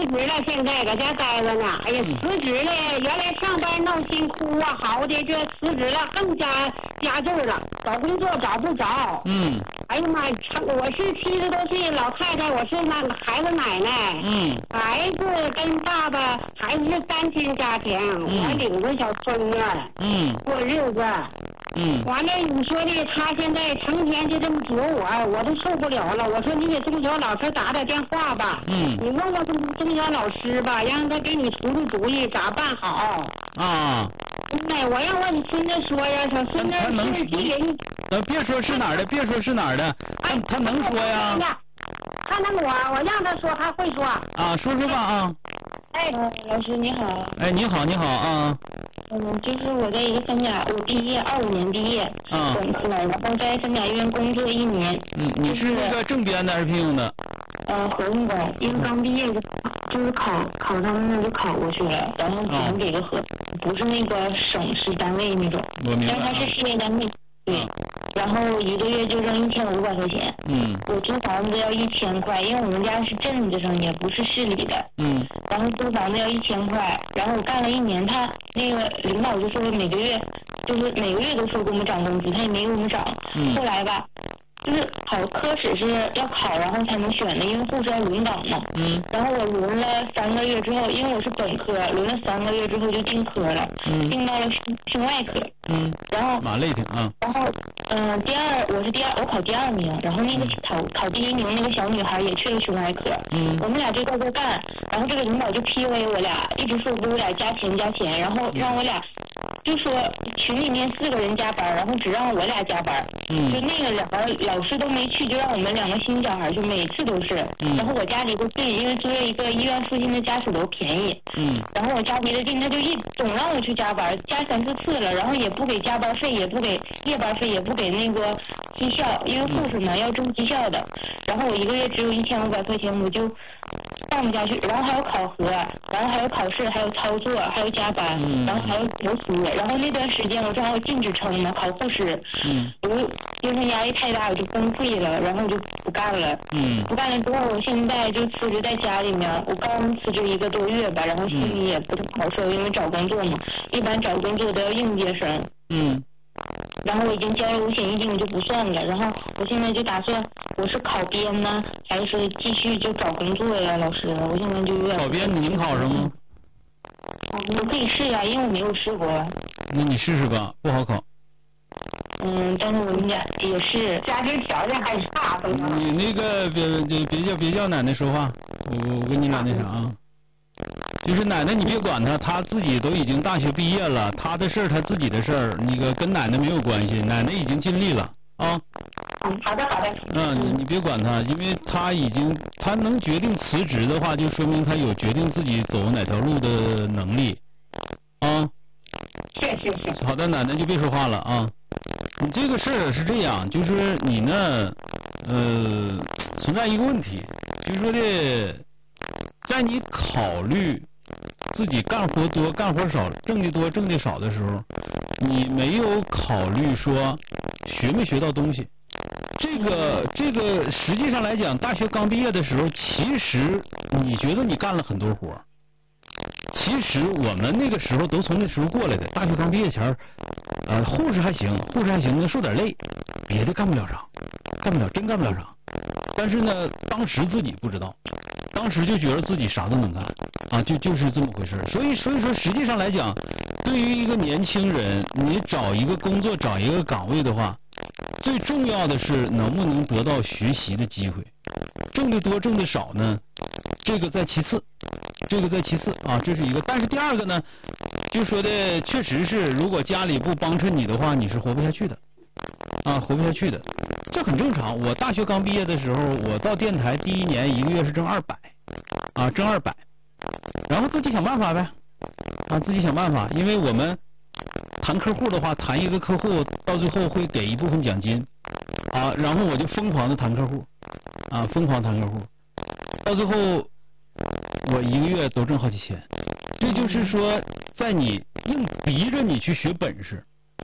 职了，现在搁家待着呢。哎呀，辞职了，原来上班闹辛苦啊，好的这辞职了更加劲儿了，找工作找不着。哎呀妈呀，我是70多岁老太太，我是那个孩子奶奶。孩子跟爸爸，孩子是单亲家庭，我领着小孙女。过日子。完了，你说的他现在成天就这么啄我都受不了了。我说你给中小老师打电话吧，你问问中小老师吧，让他给你出出主意咋办好。我让我你孙子说呀，小孙子是寄人。 别说是哪儿的，别说是哪儿的，他能说呀？ 他能我让他说，他会说。 说说吧啊。 老师你好。 你好啊。 就是我在一个三甲，我毕业25年毕业，本科，然后在三甲医院工作1年。 你是那个正编的还是聘用的？ 合同工，因为刚毕业就是考上那就考过去了，然后只能给个合同，不是那个省市单位那种，但是它是事业单位。对，然后一个月就挣1500块钱。我租房子要1000块，因为我们家是镇子上，也不是市里的。然后租房子要1000块，然后我干了1年，他那个领导就说每个月都说给我们涨工资，他也没给我们涨。后来吧，就是考科室是要考，然后才能选的，因为护士要轮岗嘛。然后我轮了3个月之后，因为我是本科，轮了3个月之后就进科了，进到了胸外科。然后马累挺啊。 然后我考第2名，然后那个考第1名那个小女孩也去了胸外科。我们俩就在这干，然后这个领导就 PUA 我俩，一直说给我俩加钱，然后让我俩就说群里面4个人加班，然后只让我俩加班。就那个2个老师都没去，就让我们2个新小孩去，每次都是。然后我家离得近，因为租了一个医院附近的家属楼便宜。然后我家离得近，他就总让我去加班，加3、4次了，然后也不给加班费，也不给夜班费，也不给那个绩效，因为护士嘛要挣绩效的。然后我1个月只有1500块钱，我就干不下去。然后还有考核，然后还有考试，还有操作，还有加班，然后还有读书。然后那段时间我正好进职称嘛，考护士。我就精神压力太大，我就崩溃了，然后我就不干了。不干了之后，我现在就辞职在家里面。我刚辞职1个多月吧，然后心里也不太好受，因为找工作嘛，一般找工作都要应届生。然后我已经交了5险1金，我就不算了。然后我现在就打算，我是考编呢，还是继续就找工作呀？老师，我现在就有点。 考编你能考上吗？ 我可以试呀，因为我没有试过。 那你试试吧，不好考。 但是我们家也是家庭条件还差。 你那个别叫奶奶说话，我跟你俩那啥啊。就是奶奶，你别管她，她自己都已经大学毕业了，她的事儿，她自己的事儿，那个跟奶奶没有关系，奶奶已经尽力了啊。 好的。 你别管她，因为她能决定辞职的话，就说明她有决定自己走哪条路的能力啊。 是。 好的，奶奶就别说话了啊。你这个事儿是这样，就是你呢，存在一个问题，就是说的。在你考虑自己干活多干活少挣的多挣的少的时候，你没有考虑说学没学到东西。这个实际上来讲，大学刚毕业的时候，其实你觉得你干了很多活，其实我们那个时候都从那时候过来的。大学刚毕业前护士还行，能受点累，别的干不了啥，真干不了啥。但是呢，当时自己不知道，当时就觉得自己啥都能干啊，就是这么回事。所以说，实际上来讲，对于一个年轻人，你找一个工作，找一个岗位的话，最重要的是能不能得到学习的机会。挣得多挣得少呢，这个在其次啊，这是一个。但是第二个呢，就说的确实是，如果家里不帮衬你的话，你是活不下去的啊，活不下去的，这很正常。我大学刚毕业的时候，我到电台第1年1个月是挣200啊，挣200，然后自己想办法呗啊，自己想办法，因为我们谈客户的话，谈一个客户到最后会给一部分奖金啊，然后我就疯狂的谈客户啊，疯狂谈客户，到最后我1个月都挣好几千。这就是说，在你硬逼着你去学本事，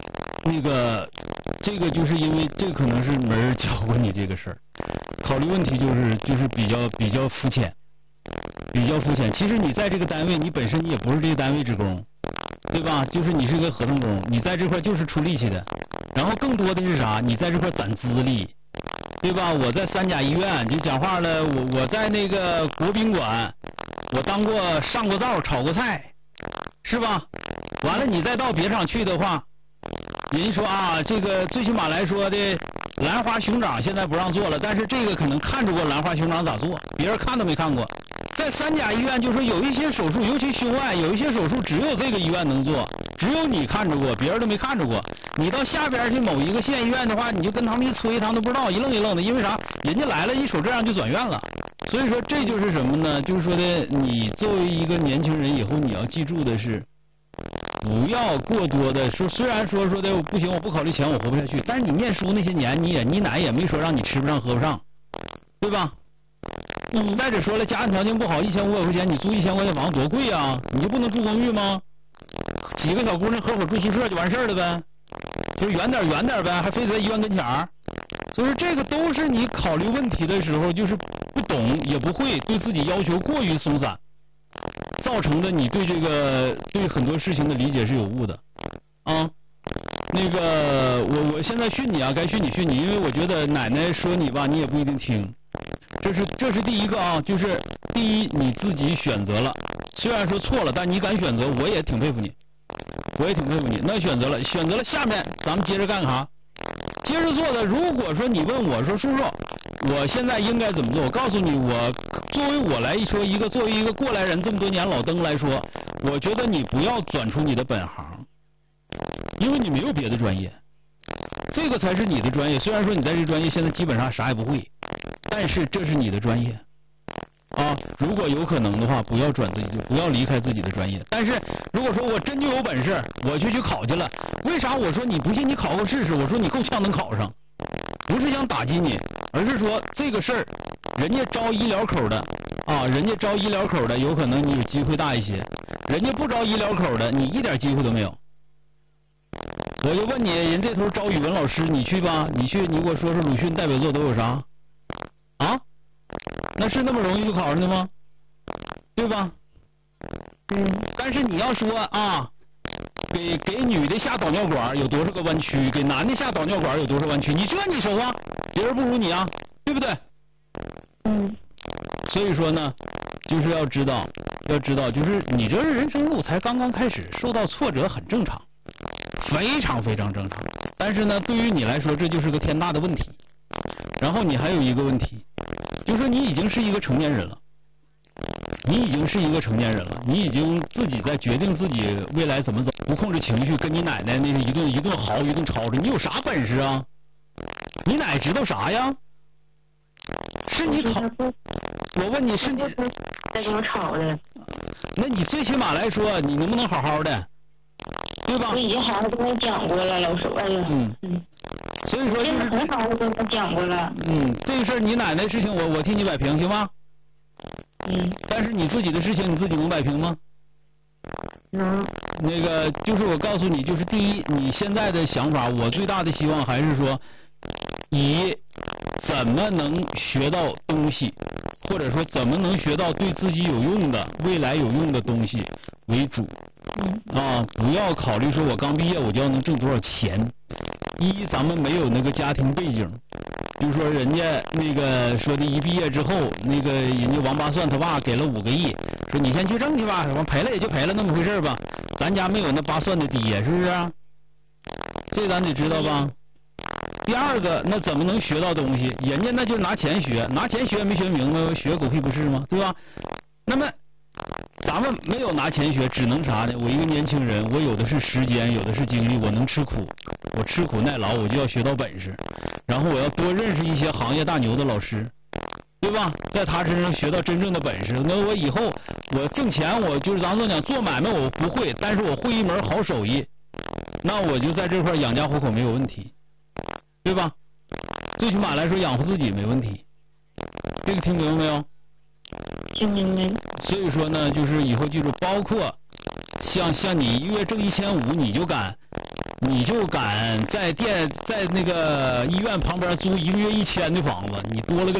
这个就是因为这可能是没人教过你这个事儿，考虑问题就是比较肤浅比较肤浅。其实你在这个单位，你本身你也不是这个单位职工，对吧？就是你是个合同工，你在这块就是出力气的。然后更多的是啥？你在这块攒资历，对吧？我在3甲医院就讲话了，我在那个国宾馆，我当过上过灶炒过菜，是吧？完了你再到别厂去的话，人家说啊，这个最起码来说的兰花熊掌现在不让做了，但是这个可能看着过兰花熊掌咋做，别人看都没看过。在3甲医院就说有一些手术，尤其胸外有一些手术只有这个医院能做，只有你看着过，别人都没看着过。你到下边去某一个县医院的话，你就跟他们一催，他们都不知道，一愣一愣的，因为啥？人家来了一手这样就转院了。所以说这就是什么呢？就是说的你作为一个年轻人以后你要记住的是，不要过多的说，虽然说的不行，我不考虑钱我活不下去，但是你念书那些年你奶也没说让你吃不上喝不上，对吧？再者说了，家庭条件不好，1500块钱你租1000块钱房多贵啊，你就不能住公寓吗？几个小姑娘合伙住宿舍就完事儿了呗，就是远点呗，还非得在医院跟前儿。所以说这个都是你考虑问题的时候就是不懂也不会，对自己要求过于松散，造成的你对这个对很多事情的理解是有误的啊。那个我现在训你啊，该训你，因为我觉得奶奶说你吧，你也不一定听。这是第一个啊，就是第一你自己选择了，虽然说错了，但你敢选择，我也挺佩服你。那选择了，下面咱们接着干啥？接着做的。如果说你问我说，叔叔，我现在应该怎么做？我告诉你，作为我来说，作为一个过来人，这么多年老登来说，我觉得你不要转出你的本行，因为你没有别的专业。这个才是你的专业，虽然说你在这专业现在基本上啥也不会，但是这是你的专业啊。如果有可能的话，不要离开自己的专业。但是如果说我真就有本事，我就去考去了，为啥我说你不信你考过试试？我说你够呛能考上，不是想打击你，而是说这个事儿，人家招医疗口的啊，有可能你有机会大一些，人家不招医疗口的，你一点机会都没有。我就问你，人这头招语文老师，你去吧，你给我说说鲁迅代表作都有啥啊？那是那么容易就考上的吗？对吧？但是你要说啊，给女的下导尿管有多少个弯曲，给男的下导尿管有多少弯曲，你熟啊？别人不如你啊，对不对？所以说呢，就是要知道，就是你这人生路才刚刚开始，受到挫折很正常。非常非常正常，但是呢，对于你来说，这就是个天大的问题。然后你还有一个问题，就是说你已经是一个成年人了，你已经自己在决定自己未来怎么走，不控制情绪，跟你奶奶那是一顿嚎一顿吵着，你有啥本事啊？你奶知道啥呀？是你考？我问你是你在跟我吵的？ 那你最起码来说，你能不能好好的？对吧？ 我已经好好跟他讲过了，老师。哎呀， 所以说就是很好的跟他讲过了。 这个事儿你奶奶事情我替你摆平，行吗？但是你自己的事情你自己能摆平吗？ 能。 那个就是我告诉你，就是第一，你现在的想法，我最大的希望还是说，以怎么能学到东西，或者说怎么能学到对自己有用的、未来有用的东西为主。不要考虑说我刚毕业我就要能挣多少钱。一，咱们没有那个家庭背景，比如说人家那个说的一毕业之后，那个人家王八蒜他爸给了5个亿，说你先去挣去吧，完赔了也就赔了那么回事吧。咱家没有那八蒜的爹，是不是啊？这咱得知道吧。第二个，那怎么能学到东西？人家那就拿钱学没学明白，学狗屁不是吗？对吧？那么咱们没有拿钱学，只能啥呢？我一个年轻人，我有的是时间，有的是精力，我能吃苦，我吃苦耐劳，我就要学到本事，然后我要多认识一些行业大牛的老师，对吧？在他身上学到真正的本事，那我以后我挣钱，我就是咱们讲做买卖我不会，但是我会一门好手艺，那我就在这块养家糊口没有问题，对吧？最起码来说养活自己没问题，这个听明白没有？ 听明白。 所以说呢，就是以后记住，包括像你一月挣1500，你就敢在那个医院旁边租1个月1000的房子，你多了个